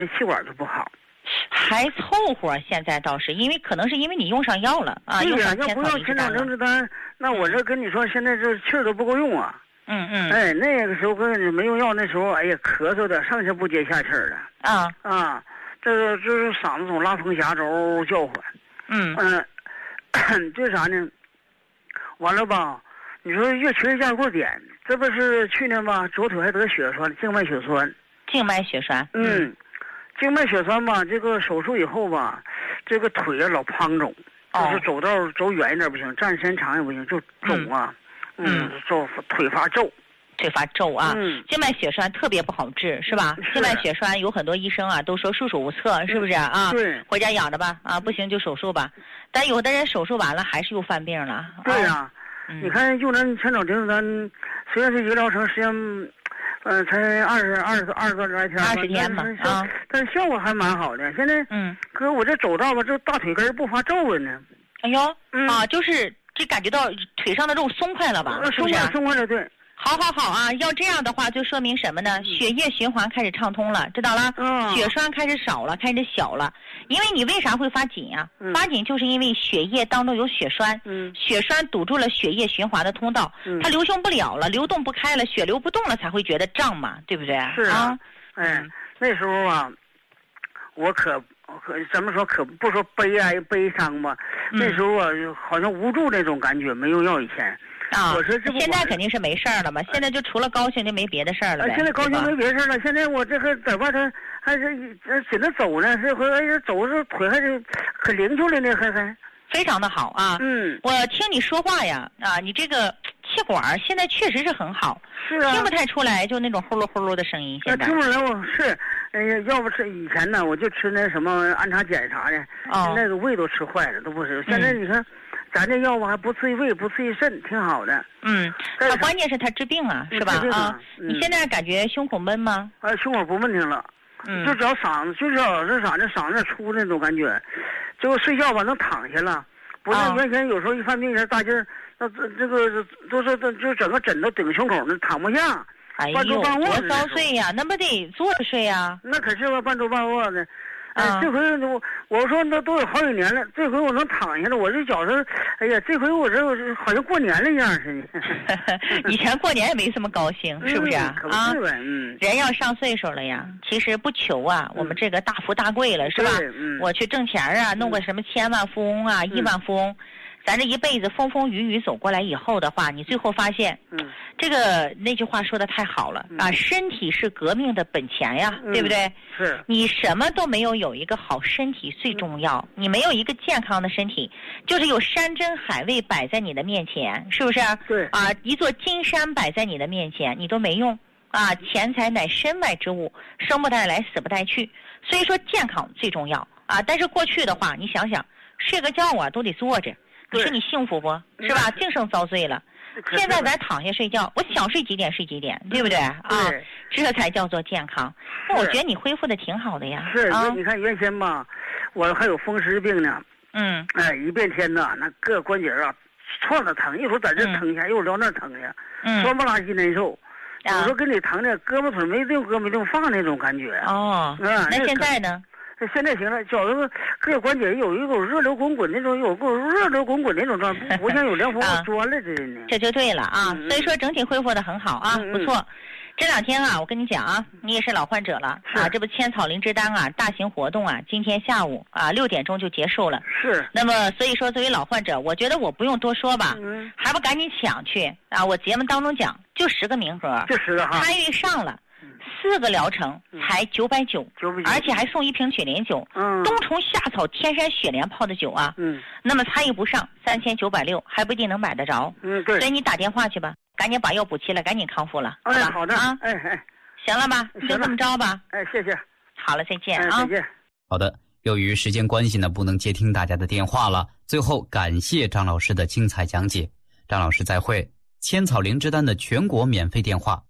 气管就不好。 还凑合，现在倒是因为可能是因为你用上药了啊。 对呀，要不用千草灵芝丹，那我这跟你说，现在这气儿都不够用啊。哎，那个时候跟没用药，那时候哎呀，咳嗽的上气不接下气儿的。这个就是嗓子总拉风匣子嗷叫唤。这啥呢？完了吧？你说越缺价过点，这不是去年吧？左腿还得血栓，静脉血栓。 静脉血栓。 静脉血栓吧，这个手术以后吧，这个腿啊老胖肿，就是走道走远一点不行，站时间长也不行，就肿啊。走腿发皱。 腿发皱啊。静脉血栓特别不好治，是吧？静脉血栓有很多医生啊都说束手无策，是不是啊？ 对。 回家养着吧啊，不行就手术吧。但有的人手术完了还是又犯病了。 对呀。你看用咱千草灵芝丹，虽然是一个疗程时间，才二十多来天 ，20天嘛啊， 但是效果还蛮好的。现在哥我这走道吧，这大腿根不发皱了呢。 哎呦，就是这感觉到腿上的肉松快了吧？是不是？ 松快了，对。 好啊，要这样的话就说明什么呢？血液循环开始畅通了，知道了？血栓开始少了，开始小了。因为你为啥会发紧呀？发紧就是因为血液当中有血栓，血栓堵住了血液循环的通道，它流行不了了，流动不开了，血流不动了，才会觉得胀嘛，对不对？ 是啊。那时候啊，我可怎么说？可不说悲伤吧。那时候啊，好像无助那种感觉，没用药以前。我说这现在肯定是没事儿了嘛，现在就除了高兴就没别的事儿了呗。 现在高兴没别的事儿了，现在我这个在外头还是紧着走呢，这回走着腿还是可灵出来呢，还非常的好啊。我听你说话呀你这个气管现在确实是很好。 是啊。 听不太出来，就那种呼噜呼噜的声音。现在听不出来，我是要不是以前呢，我就吃那什么安插碱啥的，那个胃都吃坏了，都不是。现在你看。咱这药物还不刺激胃，不刺激肾，挺好的。 它关键是它治病啊，是吧？你现在感觉胸口闷吗？ 胸口不闷挺了。就只要嗓子，就只要是嗓子出那种感觉，就睡觉吧能躺下了。不是原先有时候一犯病人大劲儿，那这个都是就整个枕头顶胸口那躺不下。 半周半卧多遭罪呀，那不得坐着睡呀？ 那可是吧，半周半卧的。这回我说那都有好几年了，这回我能躺下了，我这觉着，哎呀，这回我这好像过年了一样似的。以前过年也没这么高兴，是不是啊？ 可不是呗， 人要上岁数了呀，其实不求啊，我们这个大富大贵了，是吧？我去挣钱啊，弄个什么千万富翁啊，亿万富翁。咱这一辈子风风雨雨走过来以后的话，你最后发现，这个那句话说的太好了啊，身体是革命的本钱呀，对不对？ 是。 你什么都没有一个好身体最重要，你没有一个健康的身体，就是有山珍海味摆在你的面前，是不是？ 对。 一座金山摆在你的面前，你都没用啊！钱财乃身外之物，生不带来，死不带去。所以说健康最重要啊！但是过去的话，你想想，睡个觉啊都得坐着。你说你幸福不是吧？净生遭罪了。现在咱躺下睡觉，我想睡几点睡几点，对不对这才叫做健康。那我觉得你恢复的挺好的呀。 是你看原先吧，我还有风湿病呢。一变天呐，那各关节啊，撞着疼，一会儿在这疼一下，一会儿撩那疼呀，酸不拉几难受。有时候跟你疼的胳膊腿没地方放那种感觉。 那现在呢？ 现在行了，觉得各关节有一股热流滚滚那种，有股热流滚滚那种状态，不像有凉风钻了似的呢。 这就对了啊，所以说整体恢复的很好啊，不错。这两天啊，我跟你讲啊，你也是老患者了啊，这不千草灵芝丹啊，大型活动啊，今天下午6点钟就结束了。 是。 那么所以说，作为老患者，我觉得我不用多说吧，还不赶紧抢去啊！我节目当中讲，就10个名额， 就10个哈， 参与上了。4个疗程才990，而且还送1瓶雪莲酒，冬虫夏草天山雪莲泡的酒啊，那么参与不上3960，还不一定能买得着， 对， 所以你打电话去吧，赶紧把药补齐了，赶紧康复了， 好的啊， 行了吧，就这么着吧， 谢谢， 好了，再见啊， 再见。 好的，由于时间关系呢，不能接听大家的电话了，最后感谢张老师的精彩讲解，张老师再会。千草灵芝丹的全国免费电话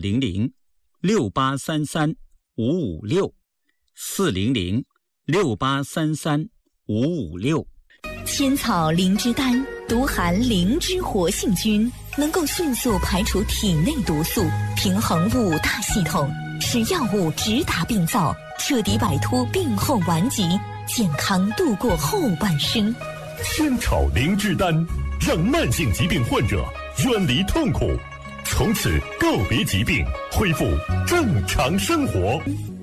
400-6833-556，400-6833-556。千草灵芝丹独含灵芝活性菌，能够迅速排除体内毒素，平衡5大系统，使药物直达病灶， 彻底摆脱病后顽疾，健康度过后半生。 天草灵芝丹，让慢性疾病患者远离痛苦，从此告别疾病，恢复正常生活。